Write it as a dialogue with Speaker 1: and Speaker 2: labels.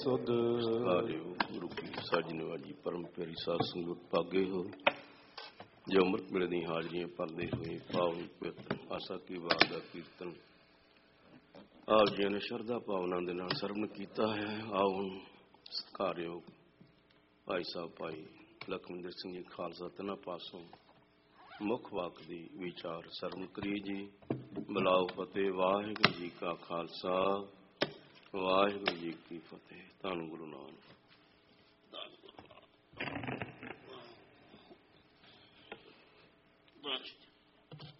Speaker 1: ਸਤਿਕਾਰਿਓ ਗੁਰੂ ਕੀ ਸਾਜੀ ਨਵਾਜੀ ਪਰਮ ਪਿਆਰੀ ਸਾਧ ਸੰਗਤ ਭਾਗੇ ਹੋ ਜੋ ਅੰਮ੍ਰਿਤ ਵੇਲੇ ਦੀਆਂ ਹਾਜ਼ਰੀਆਂ ਭਰਦੇ ਹੋਏ ਪਾਵਨ ਪਵਿੱਤਰ ਆਸਾ ਕੀ ਬਾਤ ਦਾ ਕੀਰਤਨ ਆਪ ਜੀ ਨੇ ਸ਼ਰਧਾ ਭਾਵਨਾ ਦੇ ਨਾਲ ਸਰਵਣ ਕੀਤਾ ਹੈ। ਆਓ ਹੁਣ ਸਤਿਕਾਰਯੋਗ ਭਾਈ ਸਾਹਿਬ ਭਾਈ ਲਖਵਿੰਦਰ ਸਿੰਘ ਜੀ ਖਾਲਸਾ ਤਿੰਨਾਂ ਪਾਸੋਂ ਮੁੱਖ ਵਾਕ ਦੀ ਵਿਚਾਰ ਸਰਵਣ ਕਰੀਏ ਜੀ। ਬੁਲਾਓ ਫਤਿਹ। ਵਾਹਿਗੁਰੂ ਜੀ ਕਾ ਖਾਲਸਾ ਵਾਹਿਗੁਰੂ ਜੀ ਕੀ ਫਤਿਹ। ਧੰਨ ਗੁਰੂ ਨਾਨਕ।
Speaker 2: Right.